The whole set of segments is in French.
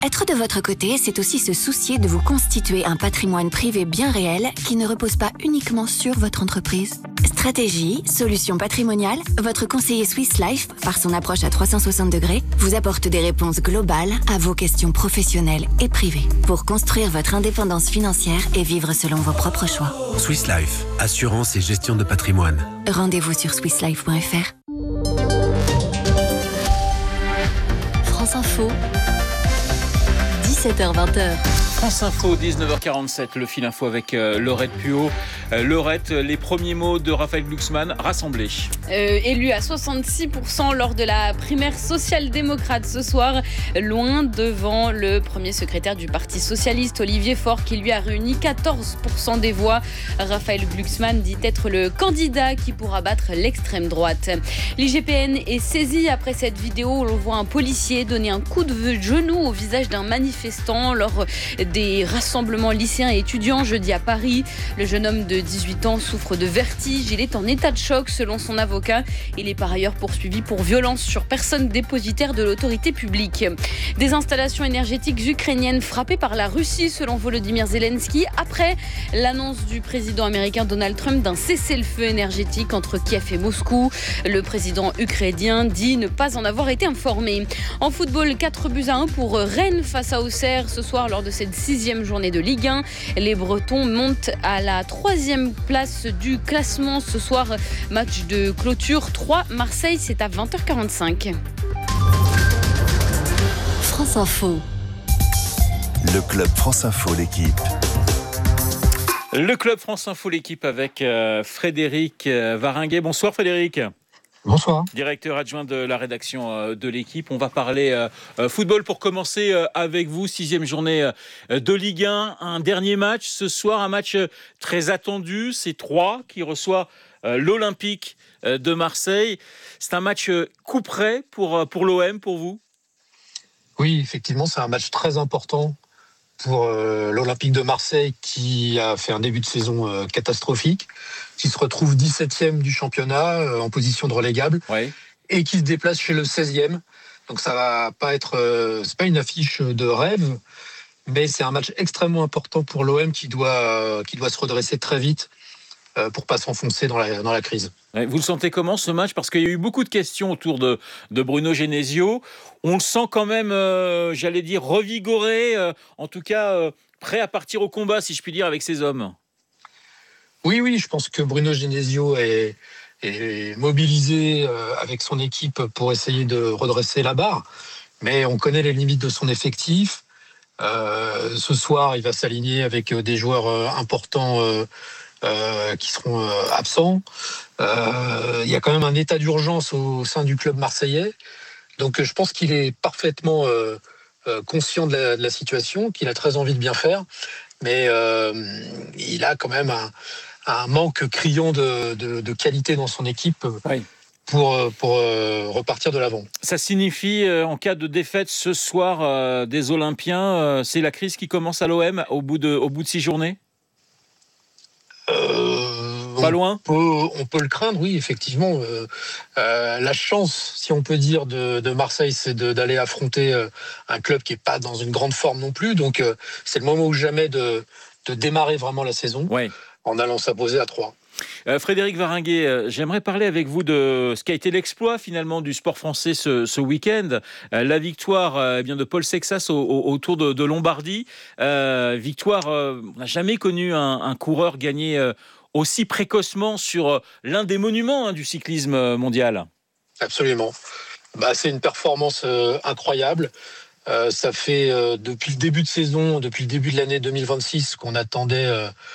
Être de votre côté, c'est aussi se soucier de vous constituer un patrimoine privé bien réel qui ne repose pas uniquement sur votre entreprise. Stratégie, solutions patrimoniales, votre conseiller Swiss Life, par son approche à 360 degrés, vous apporte des réponses globales à vos questions professionnelles et privées pour construire votre indépendance financière et vivre selon vos propres choix. Swiss Life, assurance et gestion de patrimoine. Rendez-vous sur swisslife.fr. France Info, 17h-20h. France Info, 19h47, le fil info avec Laurette Puot. Laurette, les premiers mots de Raphaël Glucksmann rassemblés. Élu à 66% lors de la primaire social-démocrate ce soir, loin devant le premier secrétaire du Parti socialiste, Olivier Faure, qui lui a réuni 14% des voix. Raphaël Glucksmann dit être le candidat qui pourra battre l'extrême droite. L'IGPN est saisi après cette vidéo où l'on voit un policier donner un coup de genou au visage d'un manifestant lors des rassemblements lycéens et étudiants jeudi à Paris. Le jeune homme de 18 ans souffre de vertige. Il est en état de choc selon son avocat. Il est par ailleurs poursuivi pour violence sur personne dépositaire de l'autorité publique. Des installations énergétiques ukrainiennes frappées par la Russie selon Volodymyr Zelensky après l'annonce du président américain Donald Trump d'un cessez-le-feu énergétique entre Kiev et Moscou. Le président ukrainien dit ne pas en avoir été informé. En football, 4-1 pour Rennes face à Auxerre ce soir lors de cette 6e journée de Ligue 1. Les Bretons montent à la 3e place du classement ce soir. Match de clôture 3. Marseille, c'est à 20h45. France Info. Le club France Info, l'équipe. Le club France Info, l'équipe avec Frédéric Varinguet. Bonsoir Frédéric. Bonsoir. Directeur adjoint de la rédaction de l'équipe. On va parler football pour commencer avec vous. 6e journée de Ligue 1. Un dernier match ce soir, un match très attendu. C'est Troyes qui reçoit l'Olympique de Marseille. C'est un match coup près pour l'OM, pour vous ? Oui, effectivement, c'est un match très important pour l'Olympique de Marseille qui a fait un début de saison catastrophique, qui se retrouve 17e du championnat en position de relégable et qui se déplace chez le 16e. Donc ça va pas être, c'est pas une affiche de rêve, mais c'est un match extrêmement important pour l'OM qui doit se redresser très vite pour pas s'enfoncer dans la crise. Vous le sentez comment ce match ? Parce qu'il y a eu beaucoup de questions autour de Bruno Genesio. On le sent quand même, j'allais dire, revigoré, en tout cas prêt à partir au combat, si je puis dire, avec ses hommes. Oui, je pense que Bruno Genesio est mobilisé avec son équipe pour essayer de redresser la barre. Mais on connaît les limites de son effectif. Ce soir, il va s'aligner avec des joueurs importants qui seront absents. Il y a quand même un état d'urgence au sein du club marseillais. Donc je pense qu'il est parfaitement conscient de la situation, qu'il a très envie de bien faire. Mais il a quand même un manque criant de qualité dans son équipe pour repartir de l'avant. Ça signifie, en cas de défaite ce soir des Olympiens, c'est la crise qui commence à l'OM au bout de 6 journées ? Pas loin ? On peut le craindre, oui, effectivement. La chance, si on peut dire, de Marseille, c'est d'aller affronter un club qui n'est pas dans une grande forme non plus. Donc, c'est le moment ou jamais de démarrer vraiment la saison en allant s'imposer à 3. Frédéric Varinguet, j'aimerais parler avec vous de ce qui a été l'exploit finalement du sport français ce week-end. La victoire de Paul Sexas au Tour de Lombardie. Victoire, on n'a jamais connu un coureur gagner aussi précocement sur l'un des monuments du cyclisme mondial. Absolument. C'est une performance incroyable. Ça fait depuis le début de saison, depuis le début de l'année 2026 qu'on attendait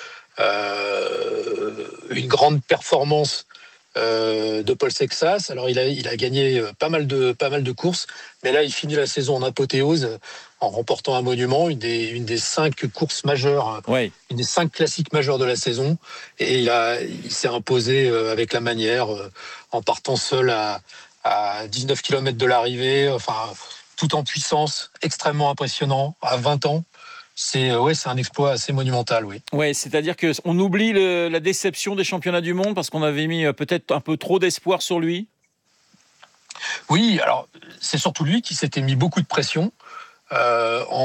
une grande performance de Paul Sexas. Alors il a gagné pas mal de courses, mais là il finit la saison en apothéose en remportant un monument, une des 5 courses majeures, une des 5 classiques majeures de la saison, et il s'est imposé avec la manière, en partant seul à 19 km de l'arrivée, tout en puissance, extrêmement impressionnant à 20 ans. C'est un exploit assez monumental, oui. Ouais, c'est-à-dire qu'on oublie la déception des championnats du monde parce qu'on avait mis peut-être un peu trop d'espoir sur lui. Oui, alors c'est surtout lui qui s'était mis beaucoup de pression en